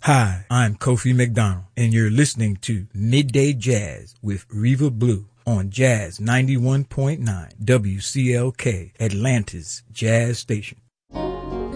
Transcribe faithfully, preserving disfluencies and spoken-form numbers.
Hi, I'm Kofi McDonald, and you're listening to Midday Jazz with Reva Blue on Jazz ninety-one point nine W C L K, Atlanta's Jazz Station.